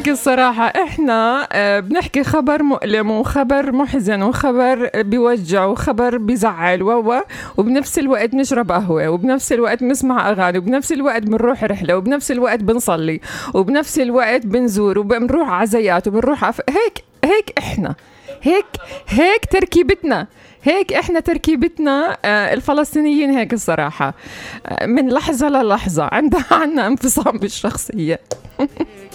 هيك الصراحة إحنا بنحكي خبر مؤلم وخبر محزن وخبر بيوجع وخبر بيزعل وبنفس الوقت نشرب قهوة وبنفس الوقت بنسمع أغاني وبنفس الوقت بنروح رحلة وبنفس الوقت بنصلي وبنفس الوقت بنزور وبنروح عزيات وبنروح هيك إحنا هيك تركيبتنا، هيك إحنا تركيبتنا الفلسطينيين هيك الصراحة، من لحظة للحظة عندنا انفصام بالشخصية.